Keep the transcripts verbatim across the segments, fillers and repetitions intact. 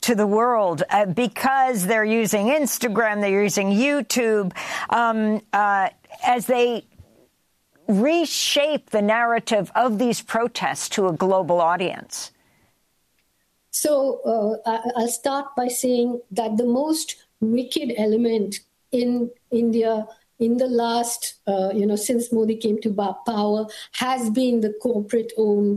to the world uh, because they're using Instagram, they're using YouTube, um, uh, as they reshape the narrative of these protests to a global audience? So uh, I'll start by saying that the most wicked element in India in the last, uh, you know, since Modi came to power has been the corporate-owned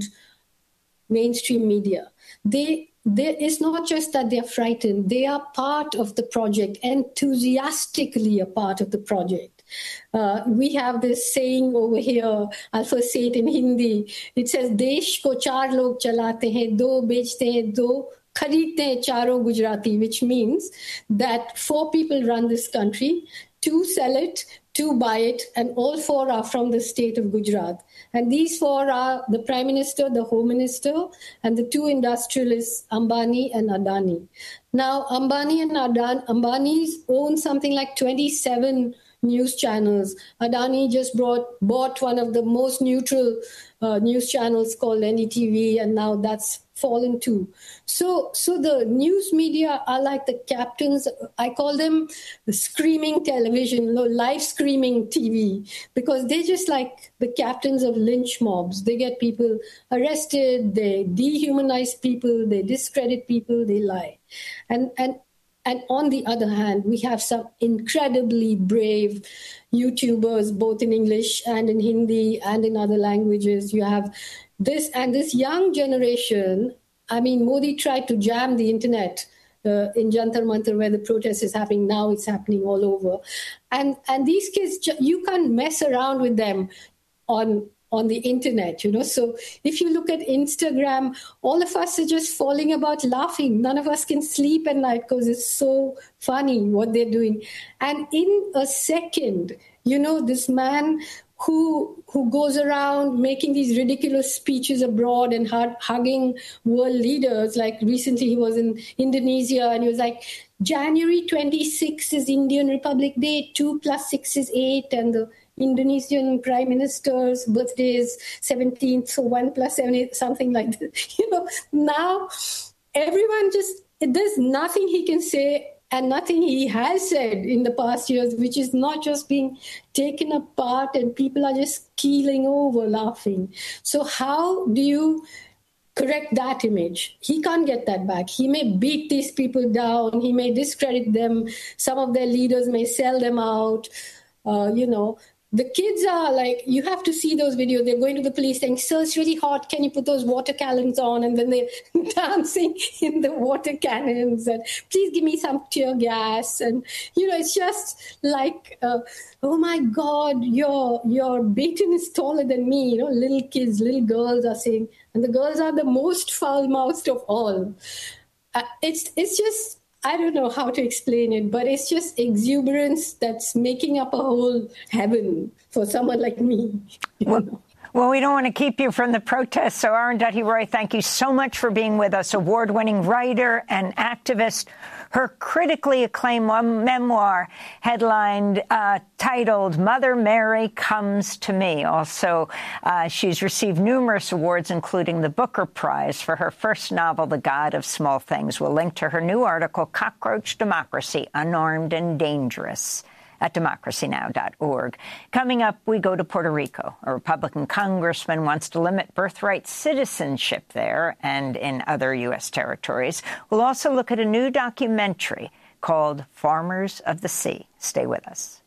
mainstream media. They, there is not just that they're frightened, they are part of the project, enthusiastically a part of the project. Uh, we have this saying over here, I'll first say it in Hindi. It says, Desh ko char log chalate hain, do bechte hain, do khareedte hain charo Gujarati, which means that four people run this country, two sell it, two buy it, and all four are from the state of Gujarat. And these four are the Prime Minister, the Home Minister, and the two industrialists, Ambani and Adani. Now, Ambani and Adani, Ambani own something like twenty-seven news channels. Adani just brought, bought one of the most neutral uh, news channels called N D T V, and now that's fallen too. So, so the news media are like the captains. I call them the screaming television, live screaming T V, because they're just like the captains of lynch mobs. They get people arrested, they dehumanize people, they discredit people, they lie. And, and, And on the other hand, we have some incredibly brave YouTubers, both in English and in Hindi and in other languages. You have this and this young generation. I mean, Modi tried to jam the internet uh, in Jantar Mantar, where the protest is happening now. It's happening all over. And, and these kids, you can't mess around with them on on the internet, you know. So if you look at Instagram, all of us are just falling about laughing. None of us can sleep at night because it's so funny what they're doing. And in a second, you know, this man who who goes around making these ridiculous speeches abroad and hugging world leaders, like recently he was in Indonesia and he was like, January twenty-sixth is Indian Republic Day, two plus six is eight, and the Indonesian Prime Minister's birthday is seventeenth, so one plus seven is something like that. You know, now everyone just, there's nothing he can say and nothing he has said in the past years, which is not just being taken apart and people are just keeling over laughing. So how do you correct that image? He can't get that back. He may beat these people down. He may discredit them. Some of their leaders may sell them out, uh, you know. The kids are like, you have to see those videos. They're going to the police saying, sir, it's really hot. Can you put those water cannons on? And then they're dancing in the water cannons. And please give me some tear gas. And, you know, it's just like, uh, oh, my God, your your baton is taller than me. You know, little kids, little girls are saying, and the girls are the most foul-mouthed of all. Uh, it's it's just, I don't know how to explain it, but it's just exuberance that's making up a whole heaven for someone like me. Well, well, we don't want to keep you from the protests. So Arundhati Roy, thank you so much for being with us. Award-winning writer and activist. Her critically acclaimed memoir headlined, uh, titled Mother Mary Comes to Me. Also, uh, she's received numerous awards, including the Booker Prize for her first novel, The God of Small Things. We'll link to her new article, Cockroach Democracy, Unarmed and Dangerous, at democracy now dot org. Coming up, we go to Puerto Rico. A Republican congressman wants to limit birthright citizenship there and in other U S territories. We'll also look at a new documentary called Farmers of the Sea. Stay with us.